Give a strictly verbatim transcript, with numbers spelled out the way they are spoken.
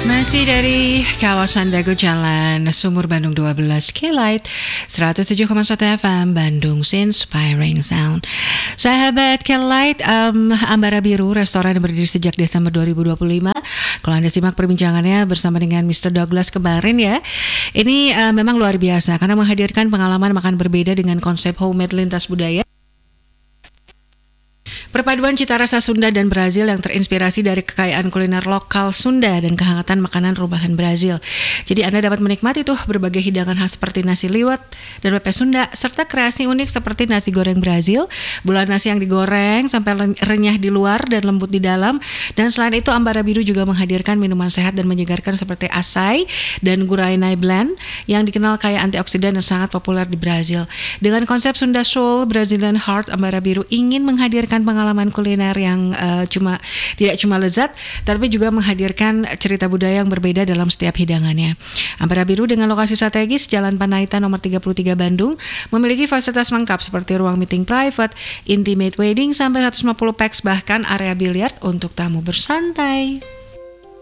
Masih dari kawasan Dago Jalan Sumur Bandung dua belas K-Light seratus tujuh koma satu F M Bandung Inspiring Sound. Sahabat K-Light, um, Ambara Biru restoran yang berdiri sejak Desember dua ribu dua puluh lima. Kalau Anda simak perbincangannya bersama dengan mister Douglas kemarin ya, ini uh, memang luar biasa karena menghadirkan pengalaman makan berbeda dengan konsep homemade lintas budaya. Perpaduan cita rasa Sunda dan Brazil yang terinspirasi dari kekayaan kuliner lokal Sunda dan kehangatan makanan rumahan Brazil. Jadi Anda dapat menikmati tuh berbagai hidangan khas seperti nasi liwet dan pepes Sunda, serta kreasi unik seperti nasi goreng Brazil, bulan nasi yang digoreng sampai renyah di luar dan lembut di dalam. Dan selain itu Ambara Biru juga menghadirkan minuman sehat dan menyegarkan seperti Açaí dan Guaraná Blend yang dikenal kaya antioksidan dan sangat populer di Brazil. Dengan konsep Sunda Soul, Brazilian Heart, Ambara Biru ingin menghadirkan pengalaman pengalaman kuliner yang uh, cuma tidak cuma lezat, tapi juga menghadirkan cerita budaya yang berbeda dalam setiap hidangannya. Ambara Biru dengan lokasi strategis Jalan Panaitan nomor tiga puluh tiga Bandung memiliki fasilitas lengkap seperti ruang meeting private, intimate wedding sampai seratus lima puluh pax, bahkan area biliar untuk tamu bersantai.